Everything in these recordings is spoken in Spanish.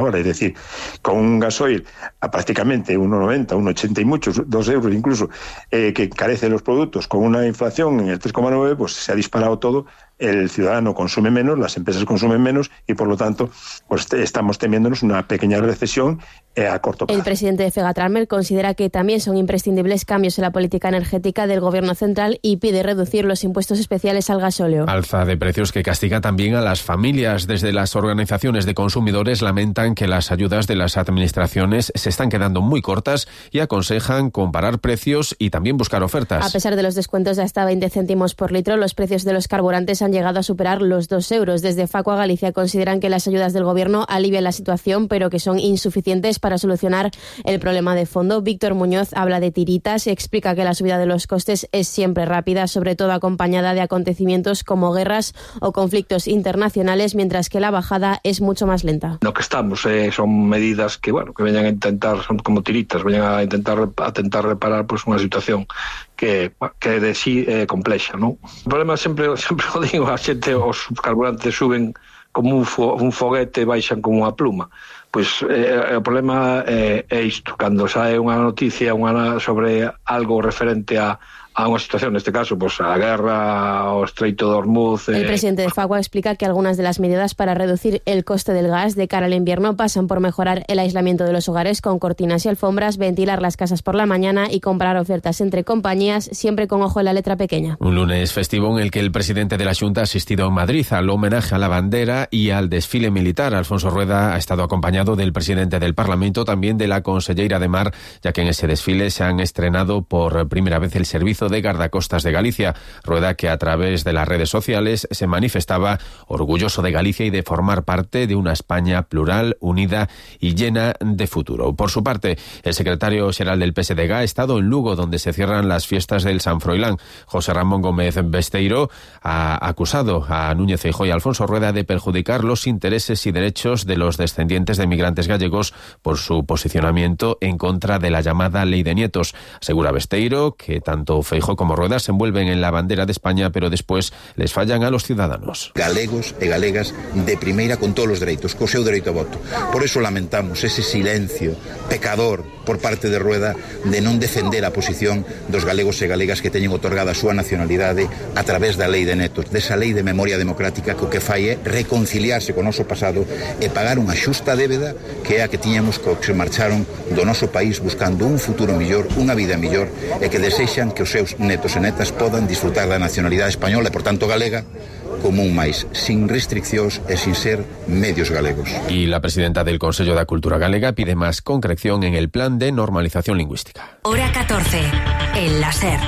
ahora, es decir, con un gasoil a prácticamente 1,90, 1,80 y muchos, 2 euros incluso, que encarece los productos, con una inflación en el 3,9, pues se ha disparado todo. El ciudadano consume menos, las empresas consumen menos y, por lo tanto, pues estamos temiéndonos una pequeña recesión a corto plazo. El presidente de Fegatrammer considera que también son imprescindibles cambios en la política energética del Gobierno central y pide reducir los impuestos especiales al gasóleo. Alza de precios que castiga también a las familias. Desde las organizaciones de consumidores lamentan que las ayudas de las administraciones se están quedando muy cortas y aconsejan comparar precios y también buscar ofertas. A pesar de los descuentos de hasta 20 céntimos por litro, los precios de los carburantes han llegado a superar los 2 euros. Desde Facua Galicia consideran que las ayudas del Gobierno alivian la situación, pero que son insuficientes para solucionar el problema de fondo. Víctor Muñoz habla de tiritas y explica que la subida de los costes es siempre rápida, sobre todo acompañada de acontecimientos como guerras o conflictos internacionales, mientras que la bajada es mucho más lenta. Lo que estamos son medidas que veñan a intentar, son como tiritas, veñan a intentar reparar pues unha situación que de sí complexa, non? O problema sempre o digo, a xente, os carburantes suben como un foguete, baixan como unha pluma. Pois o problema é isto, cando sae unha noticia sobre algo referente a unha situación, neste caso, pues a guerra, o estreito de Hormuz. El presidente de Facua explica que algunas de las medidas para reducir el coste del gas de cara al invierno pasan por mejorar el aislamiento de los hogares con cortinas y alfombras, ventilar las casas por la mañana y comprar ofertas entre compañías, siempre con ojo en la letra pequeña. Un lunes festivo en el que el presidente de la Xunta ha asistido en Madrid al homenaje a la bandera y al desfile militar. Alfonso Rueda ha estado acompañado del presidente del Parlamento, también de la conselleira de Mar, ya que en ese desfile se han estrenado por primera vez el servicio de guardacostas de Galicia. Rueda, que a través de las redes sociales se manifestaba orgulloso de Galicia y de formar parte de una España plural, unida y llena de futuro. Por su parte, el secretario xeral del PSDG ha estado en Lugo, donde se cierran las fiestas del San Froilán. José Ramón Gómez Besteiro ha acusado a Núñez Feijóo y Alfonso Rueda de perjudicar los intereses y derechos de los descendientes de migrantes gallegos por su posicionamiento en contra de la llamada Lei de Nietos. Asegura Besteiro que tanto Feijóo como Rueda se envuelven en la bandera de España, pero después les fallan a los ciudadanos. Galegos e galegas de primeira con todos os dereitos, co seu dereito a voto. Por eso lamentamos ese silencio pecador por parte de Rueda de non defender a posición dos galegos e galegas que teñen otorgada a súa nacionalidade a través da Lei de Netos, desa lei de memoria democrática que o que fai é reconciliarse co noso pasado e pagar unha xusta débeda que é a que tiñamos co que se marcharon do noso país buscando un futuro mellor, unha vida mellor e que desexan que os seus netos e netas podan disfrutar da nacionalidade española e, por tanto, galega, como un máis, sin restriccións e sin ser medios galegos. Y la presidenta del Consello da Cultura Galega pide más concreción en el plan de normalización lingüística. Hora 14, el láser.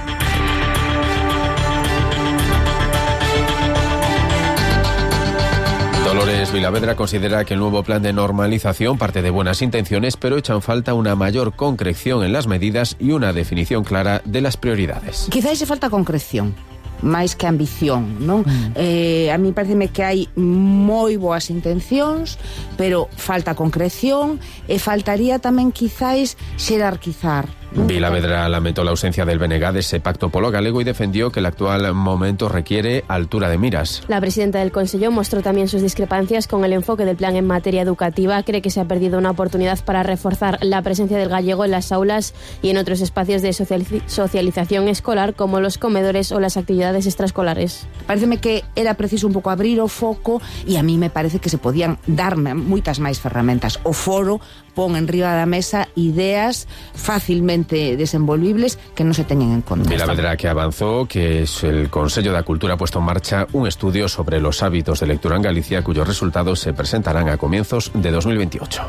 Dolores Vilavedra considera que el nuevo plan de normalización parte de buenas intenciones, pero echan falta una mayor concreción en las medidas y una definición clara de las prioridades. Quizás se falta concreción, máis que ambición, non? A mí pareceme que hai moi boas intencións, pero falta concreción e faltaría tamén quizás xerarquizar. Vilavedra lamentó la ausencia del BNG de ese pacto polo galego y defendió que el actual momento requiere altura de miras. La presidenta del Consello mostró también sus discrepancias con el enfoque del plan en materia educativa. Cree que se ha perdido una oportunidad para reforzar la presencia del gallego en las aulas y en otros espacios de socialización escolar como los comedores o las actividades extraescolares. Pareceme que era preciso un pouco abrir o foco e a mí me parece que se podían dar moitas máis ferramentas. O foro pon en riba da mesa ideas fácilmente desenvolvibles que non se teñen en conta. Vilavedra, que avanzó que el Consello da Cultura ha puesto en marcha un estudio sobre los hábitos de lectura en Galicia, cuyos resultados se presentarán a comienzos de 2028.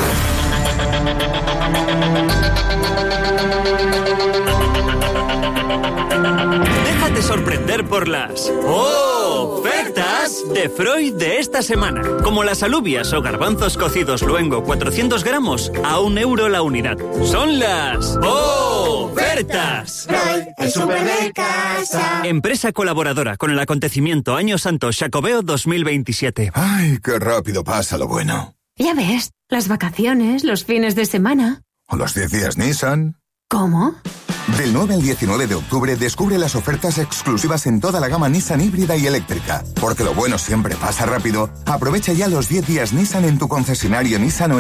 Déjate sorprender por las ofertas de Freud de esta semana. Como las alubias o garbanzos cocidos luengo 400 gramos a €1 la unidad. Son las ofertas. Freud, el súper de casa. Empresa colaboradora con el acontecimiento Año Santo Xacobeo 2027. Ay, qué rápido pasa lo bueno. Ya ves, las vacaciones, los fines de semana. O los 10 días Nissan. ¿Cómo? Del 9 al 19 de octubre descubre las ofertas exclusivas en toda la gama Nissan híbrida y eléctrica. Porque lo bueno siempre pasa rápido. Aprovecha ya los 10 días Nissan en tu concesionario Nissan o